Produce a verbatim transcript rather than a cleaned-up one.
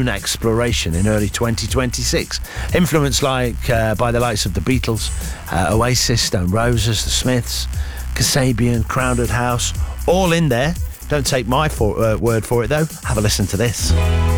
exploration in early twenty twenty-six. Influenced like uh, by the likes of the Beatles, uh, Oasis, Stone Roses, the Smiths, Kasabian, Crowded House, all in there. Don't take my for, uh, word for it though. Have a listen to this.